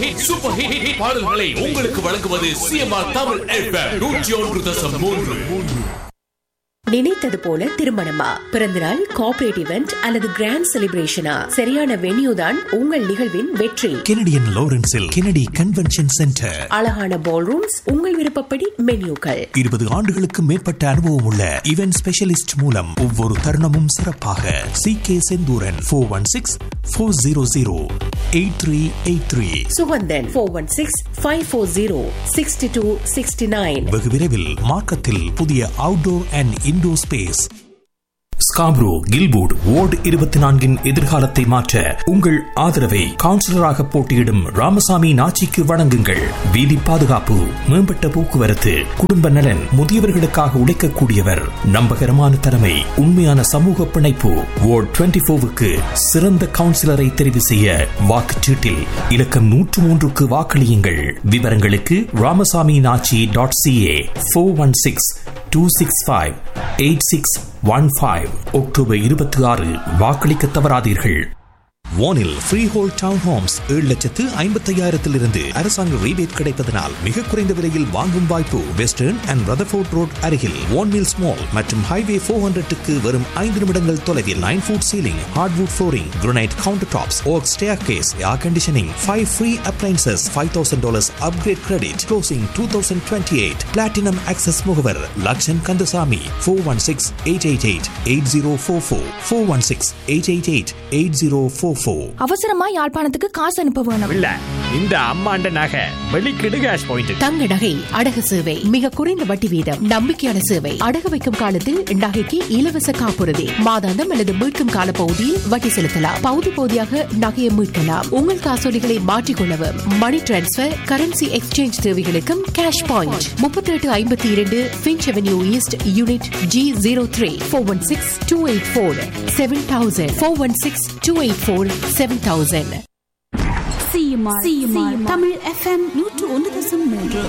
Super hit பாடல்களை உங்களுக்கு வழங்குவது சிஎம்ஆர் தமிழ் FM 101.3. நினைத்தது போல திருமணமா, பிறந்தநாள், கார்ப்பரேட் இவெண்ட் அல்லது கிராண்ட் செலிப்ரேஷனா, சரியான வென்யூ தான் உங்கள் நிகழ்வின் வெற்றி. Canadian லாரன்ஸில் Kennedy convention centre. அழகான பால் ரூம்ஸ், உங்கள் விருப்பப்படி மென்யூக்கள். 20 ஆண்டுகளுக்கு மேற்பட்ட அனுபவம் உள்ள இவென்ட் ஸ்பெஷலிஸ்ட் மூலம் ஒவ்வொரு தருணமும் சிறப்பாக. CK செந்தூரன் 416-400-8383. சுகந்தன் 416-540-6269. வெகு விரைவில் மார்க்கத்தில் புதிய outdoor and indoor space. Scarborough கில்வுட் ward 24 எதிர்காலத்தை மாற்ற உங்கள் ஆதரவை கவுன்சிலராக போட்டியிடும் ராமசாமி நாச்சிக்கு வழங்குங்கள். வீதி பாதுகாப்பு, மேம்பட்ட போக்குவரத்து, குடும்ப நலன், முதியவர்களுக்காக உழைக்கக்கூடியவர், நம்பகரமான தலைமை, உண்மையான சமூக பிணைப்பு. வார்டு 24க்கு சிறந்த கவுன்சிலரை தெரிவு செய்ய வாக்குச்சீட்டில் இலக்கம் 103க்கு வாக்களியுங்கள். விவரங்களுக்கு ramasaminachi.ca 416-265-8615. அக்டோபர் 26 வாக்களிக்க தவறாதீர்கள். வானில் ஃப்ரீ ஹோல் டவுன் ஹோம்ஸ் 7,55,000 அரசாங்க ரீபேட் கிடைப்பதனால் மிக குறைந்த விலையில் வாங்கும் வாய்ப்பு. வெஸ்டர்ன் அண்ட் ரதர்ஃபோர்ட் ரோட் அருகில் வான்மில்ஸ் மால் மற்றும் ஹைவே 400க்கு வரும் 5 நிமிடங்கள் தொலைவில் 9 food ceiling, hardwood flooring, granite counter tops, okay staircase, air conditioning, 5 free appliances, $5,000 upgrade credit, closing 2028. Platinum access முகவர் லக்ஷன் கந்தசாமி 416-888-8044 416-888-8044. அவசரமா யாழ்ப்பாணத்துக்கு காசு அனுப்ப வேணும். இல்ல, இந்த அம்மாண்ட நகை வெளிக்கிடு கேஷ் பாயிண்ட். தங்க நகை அடகு சேவை, மிக குறைந்த வட்டி வீதம், நம்பிக்கையான சேவை. அடகு வைக்கும் காலத்தில் நகைக்கு இலவச காப்புறுதி, மாதாந்தம் அல்லது மீட்கும் கால பகுதியில் வட்டி செலுத்தலாம். பகுதி பகுதியாக நகையை மீட்கலாம். உங்கள் காசோலிகளை மாற்றிக்கொள்ளவும், மணி டிரான்ஸ்பர், கரன்சி எக்ஸ்சேஞ்ச் தேவைகளுக்கும் cash point. 3852 Finch avenue east, unit G03. 416-284-7000 416-284-7000. CMR Tamil FM 101.3.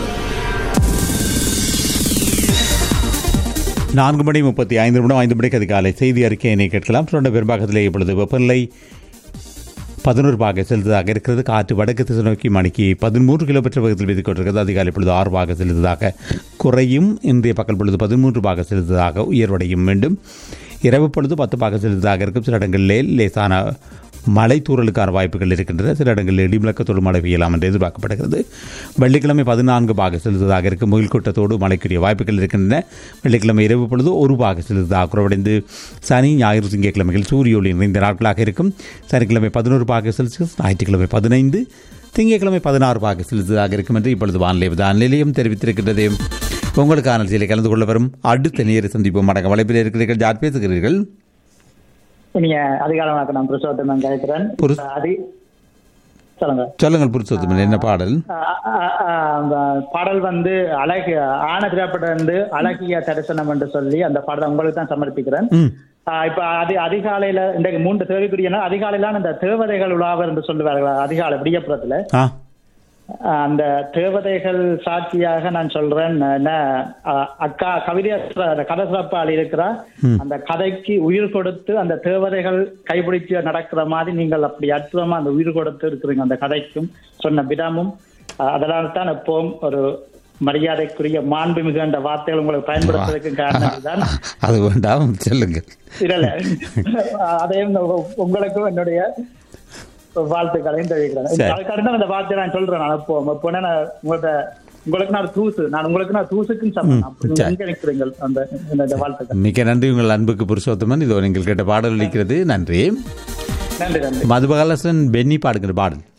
4:35 5 மணிக்கு அதிகாலை செய்தி அறிக்கையினை கேட்கலாம். சுரண்ட பெரும்பாகத்திலே இப்பொழுது வெப்பநிலை 11 பாக செலுத்ததாக இருக்கிறது. காற்று வடக்கு திசை நோக்கி மணிக்கு 13 கிலோமீட்டர் வேகத்தில் வீசிக் கொண்டிருக்கிறது. அதிகாலை பொழுது 6 பாக செலுத்ததாக குறையும். இன்றைய பகல் பொழுது 13 பாக செலுத்ததாக உயர்வடையும். மீண்டும் இரவு பொழுது 10 பாக செலுத்ததாக இருக்கும். சில இடங்களில் லேசான மழை தூறலுக்கான வாய்ப்புகள் இருக்கின்றன. சில இடங்களில் இடிமுழக்கத்தோடு மழை பெய்யலாம் என்று எதிர்பார்க்கப்படுகிறது. வெள்ளிக்கிழமை 14 பாக செலுத்ததாக இருக்கும். முகில்கூட்டத்தோடு மழைக்குரிய வாய்ப்புகள் இருக்கின்றன. வெள்ளிக்கிழமை இரவு பொழுது 1 பாக செலுத்ததாக குறைவடைந்து சனி, ஞாயிறு, திங்கட்கிழமைகள் சூரிய ஒளி நிறைந்த நாட்களாக இருக்கும். சனிக்கிழமை 11 பாக செல்சியஸ், ஞாயிற்றுக்கிழமை 15, திங்கட்கிழமை 16 பாக செலுத்ததாக இருக்கும் என்று இப்பொழுது வானிலை நிலையம் தெரிவித்திருக்கின்றது. உங்களுக்கான நிகழ்ச்சியில் கலந்து கொள்ள வரும் அடுத்த நேர சந்திப்போம். அடங்க வலைப்பில் இருக்கிறீர்கள். யார் பேசுகிறீர்கள்? அதிகாரம் புருஷோத்தமன் கேட்கிறேன். சொல்லுங்கள் புருஷோத்தமன், என்ன பாடல்? பாடல் வந்து அழகிய ஆன திரைப்படம் வந்து அழகிய தரிசனம் என்று சொல்லி அந்த பாடலை உங்களுக்கு தான் சமர்ப்பிக்கிறேன். இப்ப அதிகாலையில இன்றைக்கு 3 தேவைக்குரிய அதிகாலையில அந்த தேவதைகள் உலாவர் என்று சொல்லுவார்கள். அதிகாலை விடியப்புறத்துல அந்த தேவதைகள் சாட்சியாக நான் சொல்றேன். அக்கா கவிதை கதை சிறப்பாளி இருக்கிறா, அந்த கதைக்கு உயிர் கொடுத்து அந்த தேவதைகள் கைப்பிடிச்சு நடக்கிற மாதிரி நீங்கள் அப்படி அற்புதமா அந்த உயிர் கொடுத்து இருக்கிறீங்க அந்த கதைக்கும் சொன்ன விதமும். அதனால தான் எப்பவும் ஒரு மரியாதைக்குரிய மாண்பு மிகுந்த வார்த்தைகள் உங்களுக்கு பயன்படுத்துவதற்கு காரணம் தான். அது வேண்டாம், சொல்லுங்க. இல்ல அதையும் உங்களுக்கும் என்னுடைய வாழ்த்துக்களையும் தெரிவிக்கிறேன். அதுக்காக அந்த வார்த்தை நான் சொல்றேன். நான் இப்போ உங்களுக்கு நான் தூசு, நான் உங்களுக்கு நான் தூசுக்கும் சமம் அந்த வாழ்த்துக்கள். மிக நன்றி உங்கள் அன்புக்கு புருஷோத்தமன். இதோ நீங்கள் கேட்ட பாடல் அளிக்கிறது. நன்றி. நன்றி. மதுபகலசன் பென்னி பாடுகிற பாடல்.